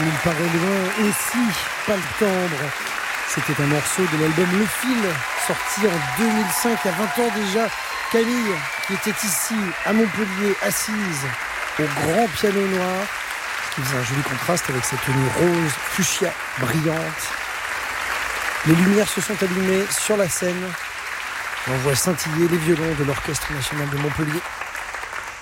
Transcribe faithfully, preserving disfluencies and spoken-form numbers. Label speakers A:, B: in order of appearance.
A: Comme il paraît loin aussi, pas le tendre. C'était un morceau de l'album Le Fil, sorti en deux mille cinq, à vingt ans déjà. Camille, qui était ici, à Montpellier, assise au grand piano noir, qui faisait un joli contraste avec cette tenue rose, fuchsia, brillante. Les lumières se sont allumées sur la scène. On voit scintiller les violons de l'Orchestre national de Montpellier.